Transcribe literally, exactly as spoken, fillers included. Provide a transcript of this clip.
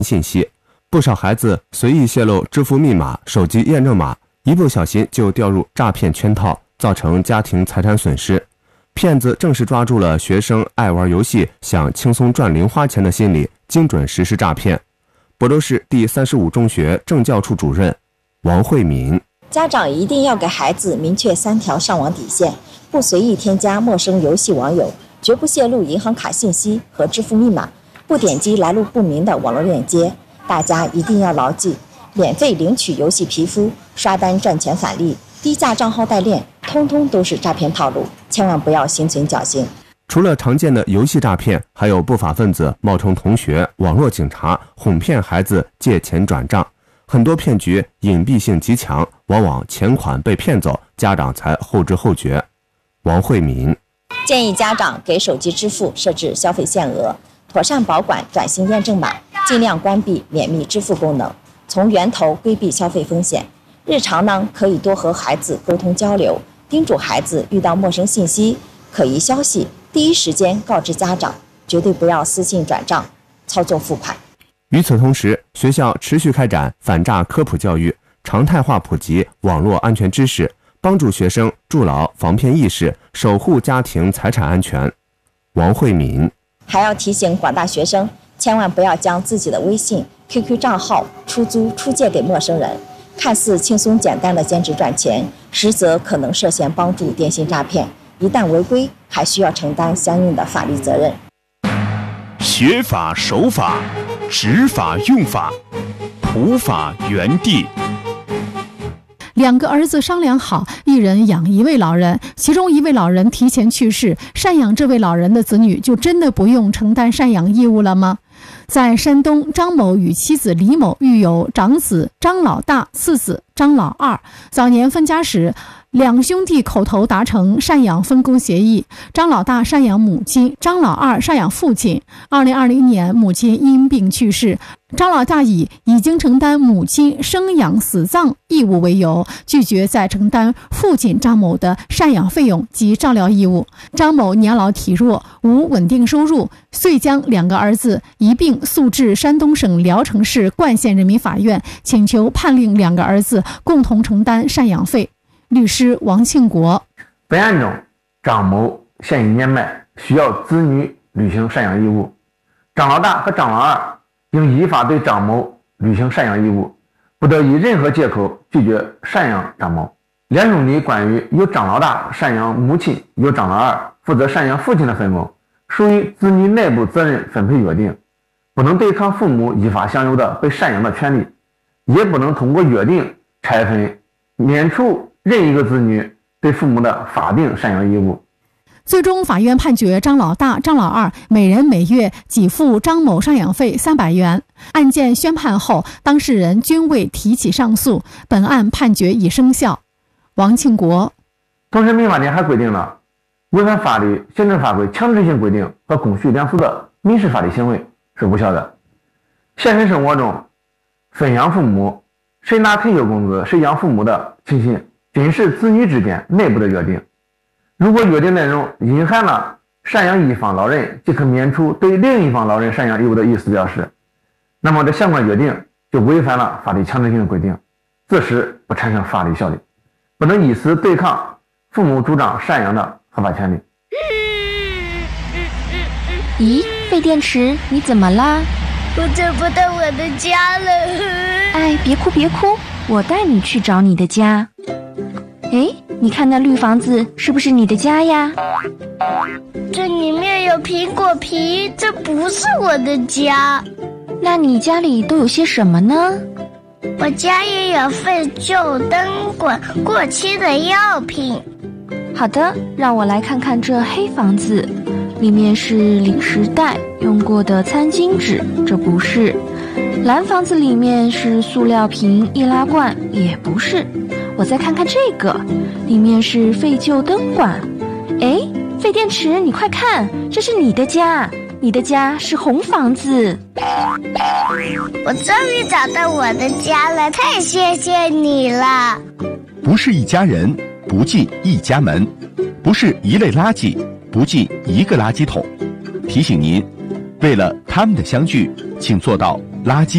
信息。不少孩子随意泄露支付密码、手机验证码，一不小心就掉入诈骗圈套，造成家庭财产损失。骗子正是抓住了学生爱玩游戏、想轻松赚零花钱的心理，精准实施诈骗。亳州市第三十五中学政教处主任王慧敏： 家长一定要给孩子明确三条上网底线，不随意添加陌生游戏网友，绝不泄露银行卡信息和支付密码，不点击来路不明的网络链接。大家一定要牢记，免费领取游戏皮肤、刷单赚钱返利、低价账号代练，通通都是诈骗套路，千万不要心存侥幸。 除了常见的游戏诈骗，还有不法分子冒充同学、网络警察，哄骗孩子借钱转账。很多骗局隐蔽性极强，往往钱款被骗走，家长才后知后觉。王慧敏建议家长给手机支付设置消费限额，妥善保管转型验证码，尽量关闭免密支付功能，从源头规避消费风险。日常呢，可以多和孩子沟通交流，叮嘱孩子遇到陌生信息、可疑消息，第一时间告知家长，绝对不要私信转账、操作付款。 与此同时，学校持续开展反诈科普教育，常态化普及网络安全知识，帮助学生筑牢防骗意识，守护家庭财产安全。王慧敏还要提醒广大学生，千万不要将自己的微信、Q Q 账号出租出借给陌生人，看似轻松简单的兼职赚钱，实则可能涉嫌帮助电信诈骗，一旦违规，还需要承担相应的法律责任。 学法守法，执法用法，普法原地。 两个儿子商量好，一人养一位老人，其中一位老人提前去世，赡养这位老人的子女就真的不用承担赡养义务了吗？在山东，张某与妻子李某育有长子张老大、次子张老二。早年分家时，两兄弟口头达成赡养分工协议，张老大赡养母亲，张老二赡养父亲。二零二零年，母亲因病去世，张老大以已经承担母亲生养死葬义务为由，拒绝再承担父亲张某的赡养费用及照料义务。张某年老体弱，无稳定收入，遂将两个儿子一并诉至山东省聊城市冠县人民法院，请求判令两个儿子共同承担赡养费。律师王庆国： 本案中，张某现已年迈，需要子女履行赡养义务，张老大和张老二应依法对张某履行赡养义务，不得以任何借口拒绝赡养张某。两兄弟关于由张老大赡养母亲，由张老二负责赡养父亲的分工，属于子女内部责任分配约定，不能对抗父母依法享有的被赡养的权利，也不能通过约定拆分免除任一个子女对父母的法定赡养义务。 最终，法院判决张老大、张老二每人每月给付张某赡养费三百元。案件宣判后，当事人均未提起上诉，本案判决已生效。王庆国： 同时，民法典还规定了违反法律、行政法规强制性规定和公序良俗的民事法律行为是无效的。现实生活中，分养父母，谁拿退休工资，谁养父母的情形，均是子女之间内部的约定。如果约定内容隐含了赡养一方老人即可免除对另一方老人赡养义务的意思表示，那么这相关约定就违反了法律强制性的规定，自时不产生法律效力，不能以此对抗父母主张赡养的合法权利。 咦，废电池，你怎么啦？ 我找不到我的家了。 哎，别哭别哭，我带你去找你的家。哎，你看那绿房子是不是你的家呀？ 这里面有苹果皮，这不是我的家。 那你家里都有些什么呢？ 我家也有废旧灯管、过期的药品。 好的，让我来看看这黑房子，里面是零食袋、用过的餐巾纸，这不是。蓝房子里面是塑料瓶、易拉罐，也不是。我再看看这个，里面是废旧灯管。哎，废电池，你快看，这是你的家，你的家是红房子。 我终于找到我的家了，太谢谢你了。 不是一家人，不进一家门；不是一类垃圾，不进一个垃圾桶。提醒您，为了他们的相聚，请做到垃圾